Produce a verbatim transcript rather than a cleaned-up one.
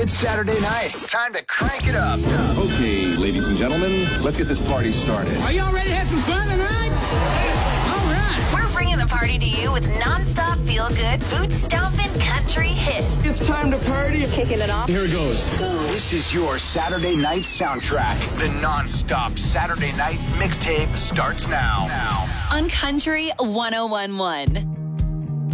It's Saturday night. Time to crank it up. Okay, ladies and gentlemen, let's get this party started. Are y'all ready to have some fun tonight? All right. We're bringing the party to you with non-stop feel-good, boot-stomping country hits. It's time to party. Kicking it off. Here it goes. This is your Saturday night soundtrack. The non-stop Saturday night mixtape starts now. Now. On Country one oh one point one.